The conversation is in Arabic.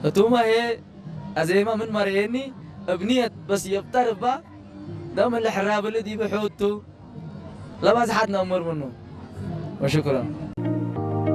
توما هي أزيما من مريني ابنية بس يبتر با دام الحراب اللي دي بحوتو لا بس حد نمر منه وشكرا